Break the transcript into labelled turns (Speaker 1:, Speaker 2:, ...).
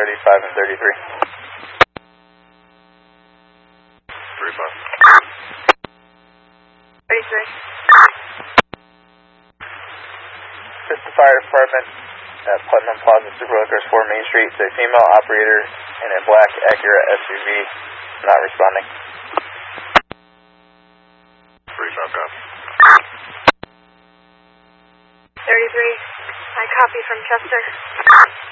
Speaker 1: 35 and 33.
Speaker 2: 35.
Speaker 3: 33.
Speaker 1: Assist the fire department at Putnam Plaza Superliquors 4 Main Street. It's a female operator in a black Acura SUV, not responding.
Speaker 2: 35, copy.
Speaker 3: 33. I copy from Chester.